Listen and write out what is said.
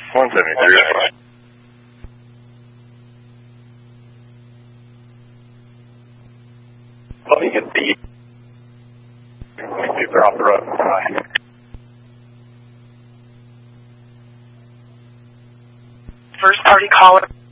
173. Let me get the super off the road. First party caller.